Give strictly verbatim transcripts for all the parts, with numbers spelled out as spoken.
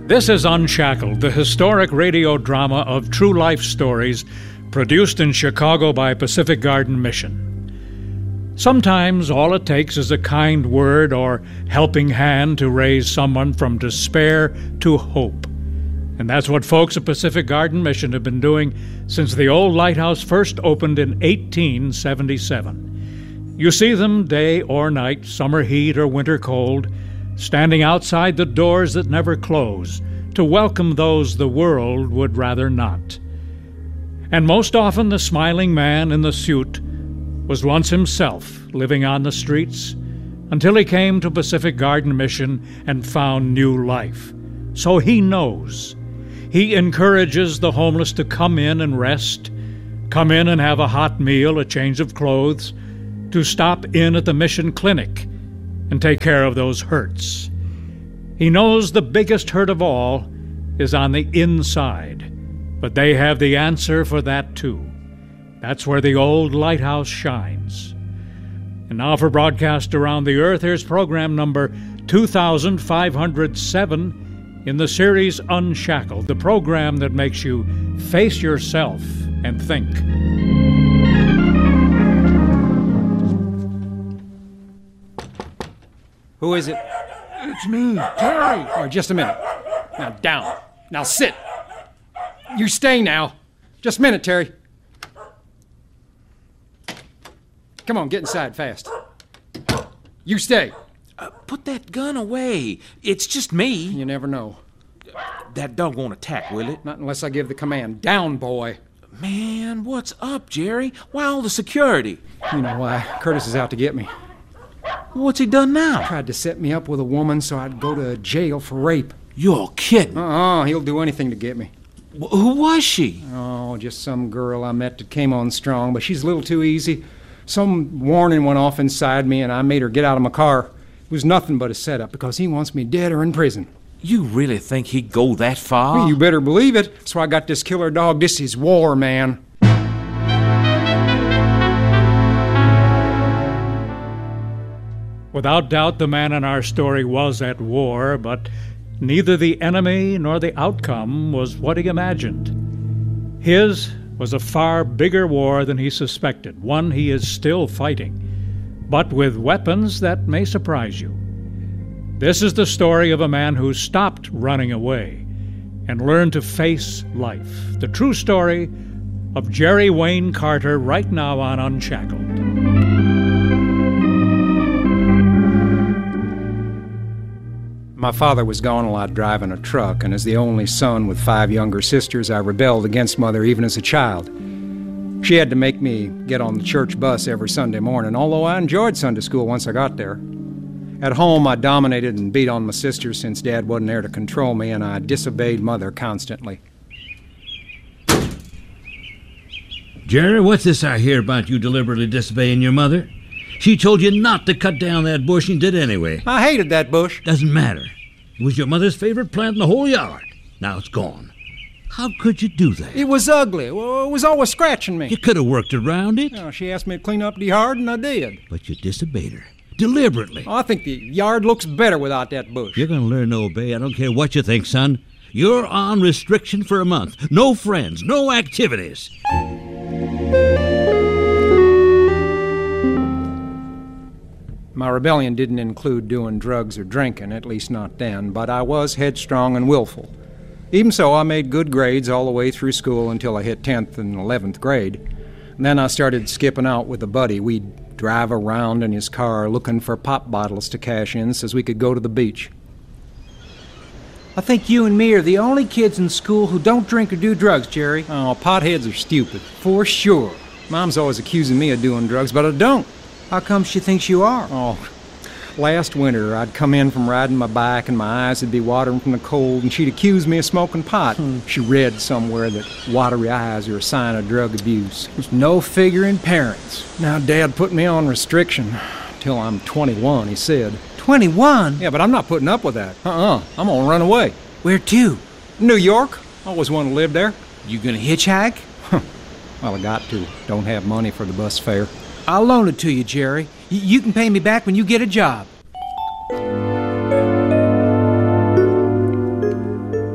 This is Unshackled, the historic radio drama of true life stories produced in Chicago by Pacific Garden Mission. Sometimes all it takes is a kind word or helping hand to raise someone from despair to hope. And that's what folks at Pacific Garden Mission have been doing since the old lighthouse first opened in eighteen seventy-seven. You see them day or night, summer heat or winter cold, standing outside the doors that never close to welcome those the world would rather not. And most often the smiling man in the suit was once himself living on the streets until he came to Pacific Garden Mission and found new life. So he knows. He encourages the homeless to come in and rest, come in and have a hot meal, a change of clothes, to stop in at the mission clinic and take care of those hurts. He knows the biggest hurt of all is on the inside, but they have the answer for that too. That's where the old lighthouse shines. And now for broadcast around the earth, here's program number two thousand five hundred seven in the series Unshackled, the program that makes you face yourself and think. Who is it? It's me, Terry. Oh, just a minute. Now, down. Now, sit. You stay now. Just a minute, Terry. Come on, get inside fast. You stay. Uh, put that gun away. It's just me. You never know. That dog won't attack, will it? Not unless I give the command. Down, boy. Man, what's up, Jerry? Why all the security? You know why. Curtis is out to get me. What's he done now? Tried to set me up with a woman so I'd go to jail for rape. You're kidding. Uh-uh, he'll do anything to get me. W- who was she? Oh, just some girl I met that came on strong, but she's a little too easy. Some warning went off inside me, and I made her get out of my car. It was nothing but a setup, because he wants me dead or in prison. You really think he'd go that far? Well, you better believe it. That's why I got this killer dog. This is war, man. Without doubt, the man in our story was at war, but neither the enemy nor the outcome was what he imagined. His was a far bigger war than he suspected, one he is still fighting, but with weapons that may surprise you. This is the story of a man who stopped running away and learned to face life. The true story of Jerry Wayne Carter, right now on Unshackled. My father was gone a lot driving a truck, and as the only son with five younger sisters, I rebelled against Mother even as a child. She had to make me get on the church bus every Sunday morning, although I enjoyed Sunday school once I got there. At home, I dominated and beat on my sisters since Dad wasn't there to control me, and I disobeyed Mother constantly. Jerry, what's this I hear about you deliberately disobeying your mother? She told you not to cut down that bush and did anyway. I hated that bush. Doesn't matter. It was your mother's favorite plant in the whole yard. Now it's gone. How could you do that? It was ugly. Well, it was always scratching me. You could have worked around it. Oh, she asked me to clean up the yard, and I did. But you disobeyed her. Deliberately. Oh, I think the yard looks better without that bush. You're going to learn to obey. I don't care what you think, son. You're on restriction for a month. No friends, no activities. My rebellion didn't include doing drugs or drinking, at least not then, but I was headstrong and willful. Even so, I made good grades all the way through school until I hit tenth and eleventh grade. And then I started skipping out with a buddy. We'd drive around in his car looking for pop bottles to cash in so we could go to the beach. I think you and me are the only kids in school who don't drink or do drugs, Jerry. Oh, potheads are stupid, for sure. Mom's always accusing me of doing drugs, but I don't. How come she thinks you are? Oh, last winter I'd come in from riding my bike and my eyes would be watering from the cold, and she'd accuse me of smoking pot. Hmm. She read somewhere that watery eyes are a sign of drug abuse. There's no figure in parents. Now Dad put me on restriction till I'm twenty-one, he said. twenty-one? Yeah, but I'm not putting up with that. Uh-uh. I'm gonna run away. Where to? New York. Always wanted to live there. You gonna hitchhike? Well, I got to. Don't have money for the bus fare. I'll loan it to you, Jerry. Y- you can pay me back when you get a job.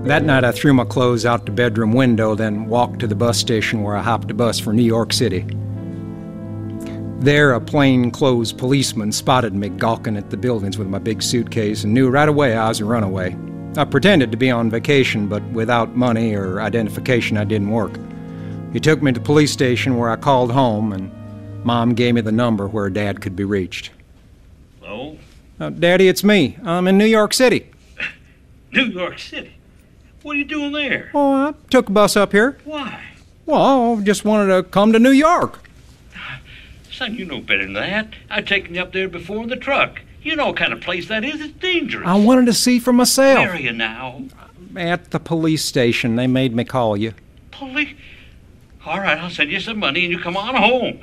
That night I threw my clothes out the bedroom window, then walked to the bus station where I hopped a bus for New York City. There, a plainclothes policeman spotted me gawking at the buildings with my big suitcase and knew right away I was a runaway. I pretended to be on vacation, but without money or identification, I didn't work. He took me to the police station where I called home, and Mom gave me the number where Dad could be reached. Hello? Uh, Daddy, it's me. I'm in New York City. New York City? What are you doing there? Oh, I took a bus up here. Why? Well, I just wanted to come to New York. Son, you know better than that. I've taken you up there before in the truck. You know what kind of place that is. It's dangerous. I wanted to see for myself. Where are you now? At the police station. They made me call you. Police? All right, I'll send you some money and you come on home.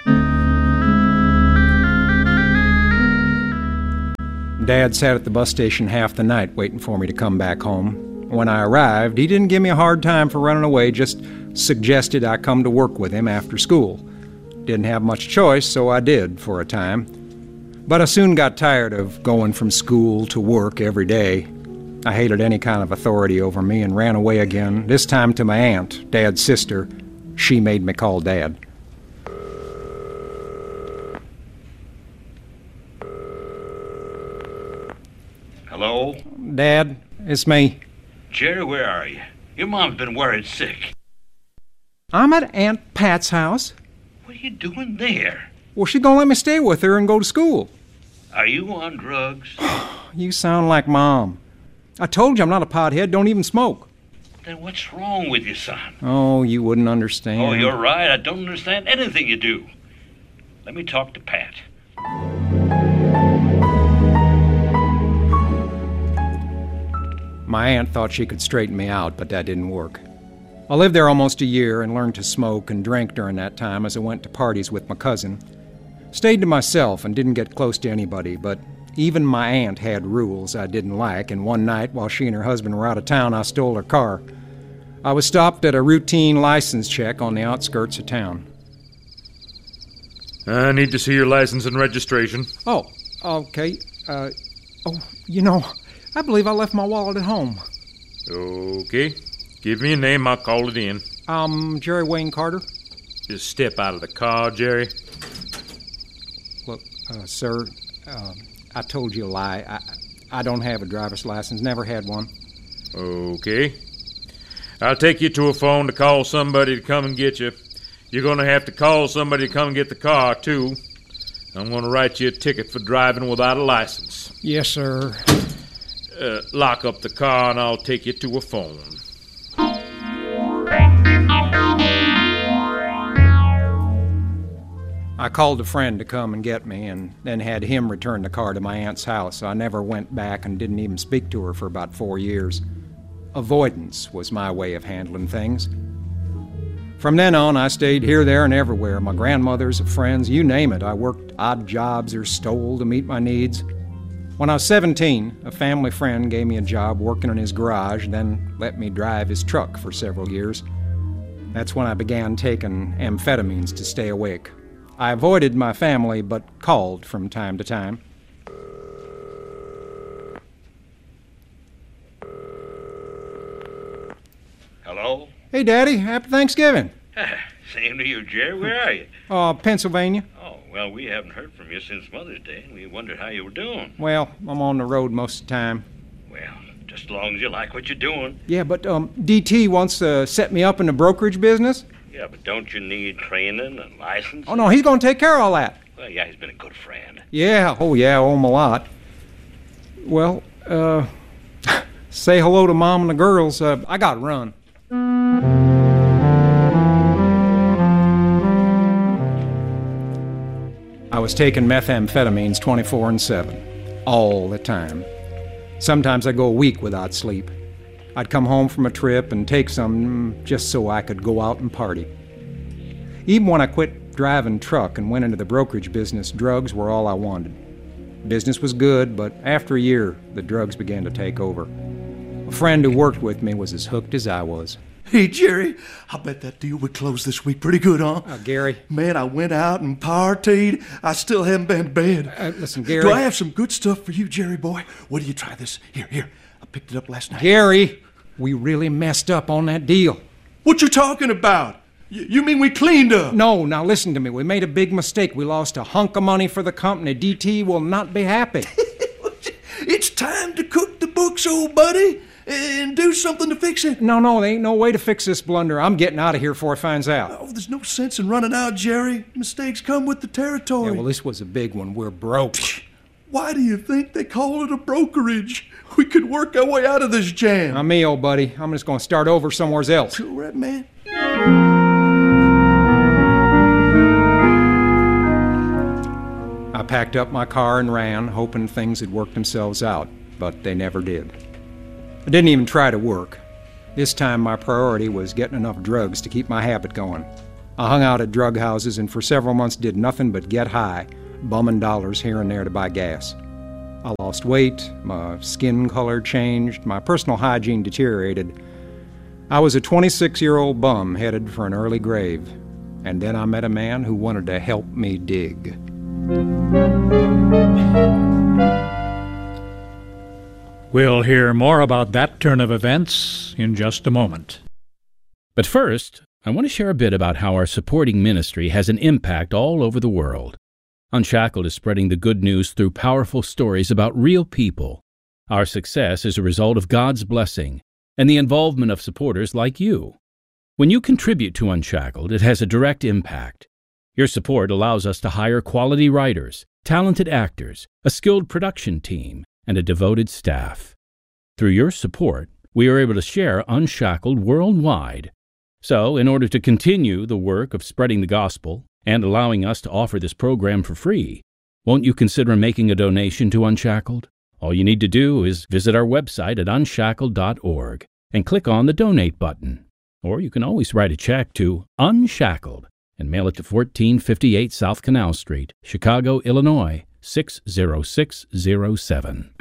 Dad sat at the bus station half the night waiting for me to come back home. When I arrived, he didn't give me a hard time for running away, just suggested I come to work with him after school. Didn't have much choice, so I did for a time. But I soon got tired of going from school to work every day. I hated any kind of authority over me and ran away again, this time to my aunt, Dad's sister. She made me call Dad. Hello? Dad, it's me. Jerry, where are you? Your mom's been worried sick. I'm at Aunt Pat's house. What are you doing there? Well, she gonna let me stay with her and go to school. Are you on drugs? You sound like Mom. I told you I'm not a pothead, don't even smoke. Then what's wrong with you, son? Oh, you wouldn't understand. Oh, you're right. I don't understand anything you do. Let me talk to Pat. My aunt thought she could straighten me out, but that didn't work. I lived there almost a year and learned to smoke and drink during that time as I went to parties with my cousin. Stayed to myself and didn't get close to anybody, but even my aunt had rules I didn't like, and one night, while she and her husband were out of town, I stole her car. I was stopped at a routine license check on the outskirts of town. I need to see your license and registration. Oh, okay. Uh, oh, you know, I believe I left my wallet at home. Okay. Give me a name, I'll call it in. Um, Jerry Wayne Carter. Just step out of the car, Jerry. Look, uh, sir, uh, I told you a lie. I, I don't have a driver's license, never had one. Okay. I'll take you to a phone to call somebody to come and get you. You're going to have to call somebody to come and get the car, too. I'm going to write you a ticket for driving without a license. Yes, sir. Uh, lock up the car and I'll take you to a phone. I called a friend to come and get me and then had him return the car to my aunt's house. I never went back and didn't even speak to her for about four years. Avoidance was my way of handling things. From then on, I stayed here, there, and everywhere. My grandmothers, friends, you name it. I worked odd jobs or stole to meet my needs. When I was seventeen, a family friend gave me a job working in his garage, then let me drive his truck for several years. That's when I began taking amphetamines to stay awake. I avoided my family, but called from time to time. Hello? Hey, Daddy, happy Thanksgiving. Same to you, Jerry. Where are you? Uh, Pennsylvania. Oh, well, we haven't heard from you since Mother's Day, and we wondered how you were doing. Well, I'm on the road most of the time. Well, just as long as you like what you're doing. Yeah, but um, D T wants to set me up in the brokerage business. Yeah, but don't you need training and license? Oh, no, he's going to take care of all that. Well, yeah, he's been a good friend. Yeah, oh, yeah, I owe him a lot. Well, uh, say hello to Mom and the girls. Uh, I got to run. I was taking methamphetamines twenty-four and seven, all the time. Sometimes I'd go a week without sleep. I'd come home from a trip and take some just so I could go out and party. Even when I quit driving truck and went into the brokerage business, drugs were all I wanted. Business was good, but after a year, the drugs began to take over. A friend who worked with me was as hooked as I was. Hey, Jerry, I bet that deal would close this week pretty good, huh? Uh, Gary. Man, I went out and partied. I still haven't been to bed. Uh, listen, Gary. Do I have some good stuff for you, Jerry boy? What do you try this? Here, here. I picked it up last night. Gary. We really messed up on that deal. What you talking about? Y- you mean we cleaned up? No, now listen to me. We made a big mistake. We lost a hunk of money for the company. D T will not be happy. It's time to cook the books, old buddy, and do something to fix it. No, no, there ain't no way to fix this blunder. I'm getting out of here before it finds out. Oh, there's no sense in running out, Jerry. Mistakes come with the territory. Yeah, well, this was a big one. We're broke. Why do you think they call it a brokerage? We could work our way out of this jam. Not me, old buddy. I'm just going to start over somewhere else. Sure, right, man? I packed up my car and ran, hoping things had worked themselves out, but they never did. I didn't even try to work. This time my priority was getting enough drugs to keep my habit going. I hung out at drug houses and for several months did nothing but get high, bumming dollars here and there to buy gas. I lost weight, my skin color changed, my personal hygiene deteriorated. I was a twenty-six-year-old bum headed for an early grave, and then I met a man who wanted to help me dig. We'll hear more about that turn of events in just a moment. But first, I want to share a bit about how our supporting ministry has an impact all over the world. Unshackled is spreading the good news through powerful stories about real people. Our success is a result of God's blessing and the involvement of supporters like you. When you contribute to Unshackled, it has a direct impact. Your support allows us to hire quality writers, talented actors, a skilled production team, and a devoted staff. Through your support, we are able to share Unshackled worldwide. So, in order to continue the work of spreading the gospel and allowing us to offer this program for free, won't you consider making a donation to Unshackled? All you need to do is visit our website at unshackled dot org and click on the Donate button. Or you can always write a check to Unshackled and mail it to fourteen fifty-eight South Canal Street, Chicago, Illinois, six zero six zero seven.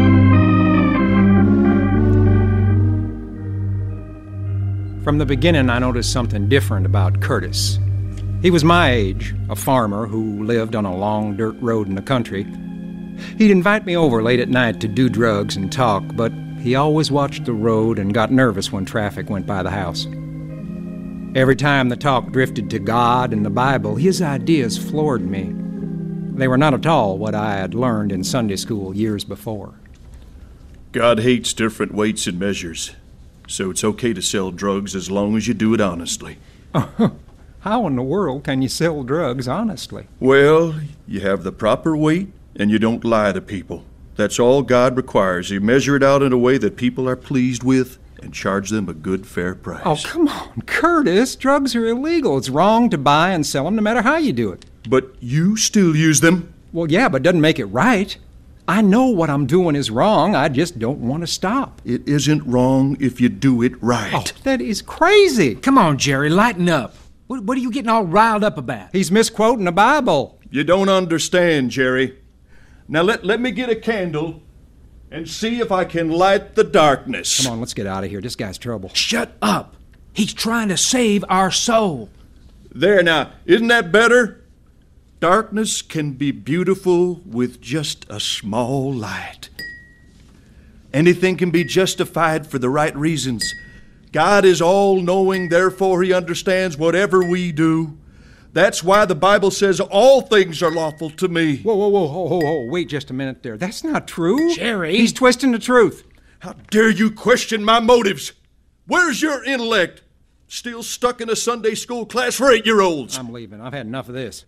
From the beginning, I noticed something different about Curtis. He was my age, a farmer who lived on a long dirt road in the country. He'd invite me over late at night to do drugs and talk, but he always watched the road and got nervous when traffic went by the house. Every time the talk drifted to God and the Bible, his ideas floored me. They were not at all what I had learned in Sunday school years before. God hates different weights and measures, so it's okay to sell drugs as long as you do it honestly. How in the world can you sell drugs honestly? Well, you have the proper weight and you don't lie to people. That's all God requires. You measure it out in a way that people are pleased with and charge them a good, fair price. Oh, come on, Curtis. Drugs are illegal. It's wrong to buy and sell them no matter how you do it. But you still use them? Well, yeah, but it doesn't make it right. I know what I'm doing is wrong. I just don't want to stop. It isn't wrong if you do it right. Oh, that is crazy. Come on, Jerry, lighten up. What, what are you getting all riled up about? He's misquoting the Bible. You don't understand, Jerry. Now let, let me get a candle and see if I can light the darkness. Come on, let's get out of here. This guy's trouble. Shut up. He's trying to save our soul. There now, isn't that better? Darkness can be beautiful with just a small light. Anything can be justified for the right reasons. God is all-knowing, therefore he understands whatever we do. That's why the Bible says all things are lawful to me. Whoa, whoa, whoa, whoa, whoa, whoa. Wait just a minute there. That's not true. Jerry. He's twisting the truth. How dare you question my motives? Where's your intellect? Still stuck in a Sunday school class for eight-year-olds. I'm leaving. I've had enough of this.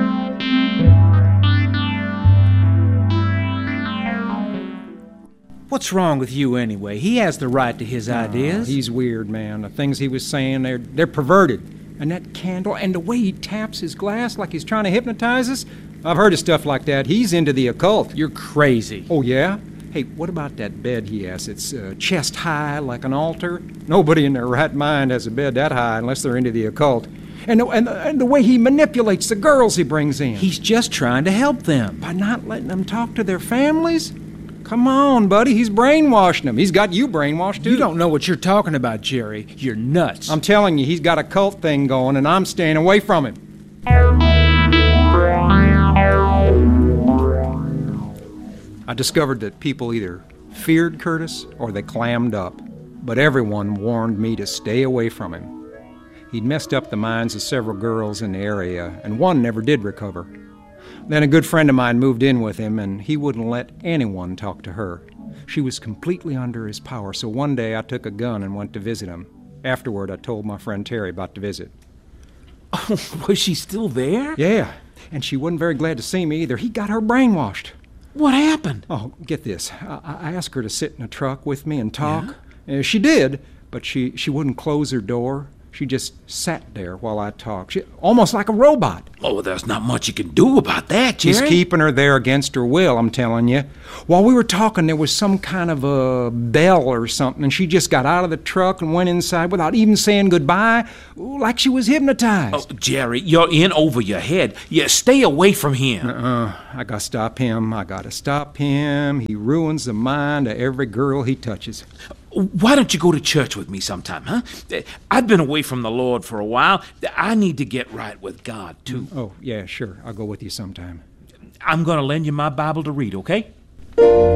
What's wrong with you anyway? He has the right to his ideas. Oh, he's weird, man. The things he was saying, they're, they're perverted. And that candle, and the way he taps his glass like he's trying to hypnotize us. I've heard of stuff like that. He's into the occult. You're crazy. Oh, yeah? Hey, what about that bed he has? It's uh, chest high like an altar. Nobody in their right mind has a bed that high unless they're into the occult. And the, and, the, and the way he manipulates the girls he brings in. He's just trying to help them. By not letting them talk to their families? Come on, buddy. He's brainwashing them. He's got you brainwashed, too. You don't know what you're talking about, Jerry. You're nuts. I'm telling you, he's got a cult thing going, and I'm staying away from him. I discovered that people either feared Curtis or they clammed up. but everyone warned me to stay away from him. He'd messed up the minds of several girls in the area, and one never did recover. Then a good friend of mine moved in with him, and he wouldn't let anyone talk to her. She was completely under his power, so one day I took a gun and went to visit him. Afterward, I told my friend Terry about the visit. Oh, was she still there? Yeah, and she wasn't very glad to see me either. He got her brainwashed. What happened? Oh, get this. I, I asked her to sit in a truck with me and talk. Yeah? Uh, she did, but she, she wouldn't close her door. She just sat there while I talked, she, almost like a robot. Oh, well, there's not much you can do about that, Jerry. He's keeping her there against her will, I'm telling you. While we were talking, there was some kind of a bell or something, and she just got out of the truck and went inside without even saying goodbye, like she was hypnotized. Oh, Jerry, you're in over your head. Yeah, stay away from him. Uh-uh. I gotta stop him. I gotta stop him. He ruins the mind of every girl he touches. Why don't you go to church with me sometime, huh? I've been away from the Lord for a while. I need to get right with God, too. Oh, yeah, sure. I'll go with you sometime. I'm going to lend you my Bible to read, okay?